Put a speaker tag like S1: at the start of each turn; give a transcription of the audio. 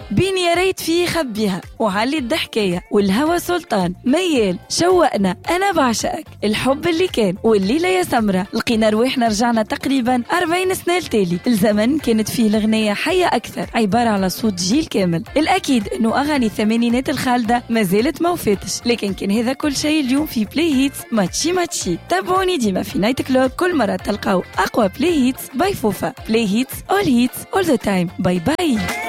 S1: بين يا ريت فيه خبيها وعلي الضحكية والهوى سلطان ميال شوقنا أنا بعشقك الحب اللي كان والليلة يا سمرة لقينا رواحنا رجعنا تقريبا 40 سنة التالي الزمن كانت فيه الغنية حية أكثر عبارة على صوت جيل كامل. الأكيد أنه أغاني الثمانينات الخالدة ما زالت ما وفاتش لكن كان هذا كل شيء اليوم في بلاي هيتس ماتشي تابعوني ديما في نايت كلوب كل مرة تلقاو أقوى بلاي هيتس باي فوفا. بلاي هيتس all the time. باي باي.